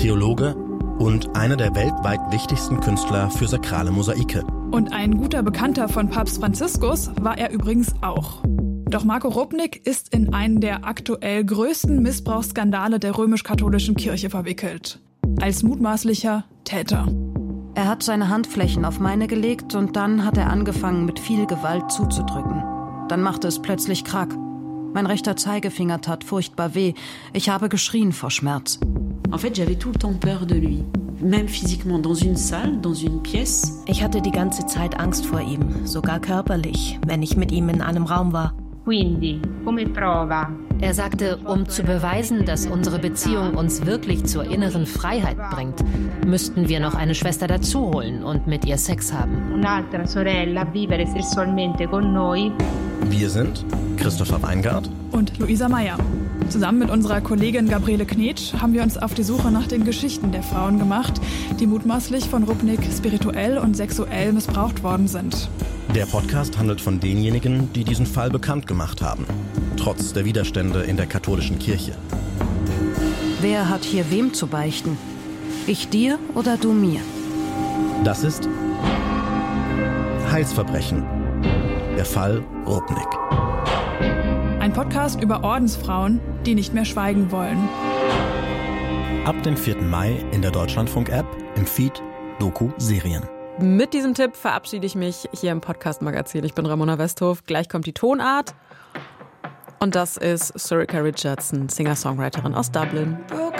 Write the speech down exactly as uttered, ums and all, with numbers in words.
Theologe und einer der weltweit wichtigsten Künstler für sakrale Mosaike. Und ein guter Bekannter von Papst Franziskus war er übrigens auch. Doch Marco Rupnik ist in einen der aktuell größten Missbrauchsskandale der römisch-katholischen Kirche verwickelt. Als mutmaßlicher Täter. Er hat seine Handflächen auf meine gelegt und dann hat er angefangen, mit viel Gewalt zuzudrücken. Dann machte es plötzlich Krack. Mein rechter Zeigefinger tat furchtbar weh. Ich habe geschrien vor Schmerz. En fait, j'avais tout le temps peur de lui. Même physiquement, dans une salle, dans une pièce. Ich hatte die ganze Zeit Angst vor ihm, sogar körperlich, wenn ich mit ihm in einem Raum war. Quindi, come prova? Er sagte, um zu beweisen, dass unsere Beziehung uns wirklich zur inneren Freiheit bringt, müssten wir noch eine Schwester dazu holen und mit ihr Sex haben. Un'altra sorella vivere sessualmente con noi. Wir sind Christopher Weingart und Luisa Meyer. Zusammen mit unserer Kollegin Gabriele Knetsch haben wir uns auf die Suche nach den Geschichten der Frauen gemacht, die mutmaßlich von Rupnik spirituell und sexuell missbraucht worden sind. Der Podcast handelt von denjenigen, die diesen Fall bekannt gemacht haben, trotz der Widerstände in der katholischen Kirche. Wer hat hier wem zu beichten? Ich dir oder du mir? Das ist Heilsverbrechen. Der Fall Rupnik. Ein Podcast über Ordensfrauen, die nicht mehr schweigen wollen. Ab dem vierten Mai in der Deutschlandfunk-App, im Feed, Doku, Serien. Mit diesem Tipp verabschiede ich mich hier im Podcast-Magazin. Ich bin Ramona Westhoff. Gleich kommt die Tonart. Und das ist Surica Richardson, Singer-Songwriterin aus Dublin.